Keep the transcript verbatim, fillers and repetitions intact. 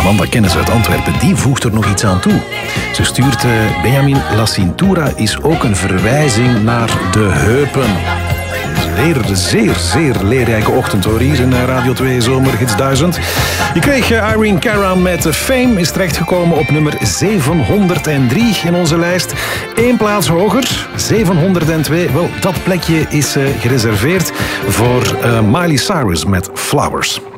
Amanda Kennis uit Antwerpen, die voegt er nog iets aan toe. Ze stuurt uh, Benjamin La Cintura is ook een verwijzing naar de heupen. Zeer, zeer, zeer leerrijke ochtend hoor, hier in Radio twee Zomerhits duizend. Je kreeg Irene Cara met Fame, is terechtgekomen op nummer zevenhonderddrie in onze lijst. Eén plaats hoger, zevenhonderdtwee. Wel, dat plekje is uh, gereserveerd voor uh, Miley Cyrus met Flowers.